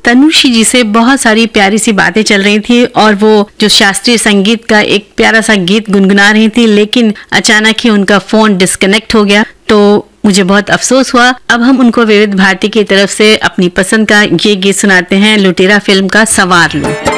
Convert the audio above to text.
तनुश्री जी से बहुत सारी प्यारी सी बातें चल रही थी और वो जो शास्त्रीय संगीत का एक प्यारा सा गीत गुनगुना रही थी, लेकिन अचानक ही उनका फोन डिस्कनेक्ट हो गया। तो मुझे बहुत अफसोस हुआ। अब हम उनको विविध भारती की तरफ से अपनी पसंद का ये गीत सुनाते हैं, लुटेरा फिल्म का सवार लो।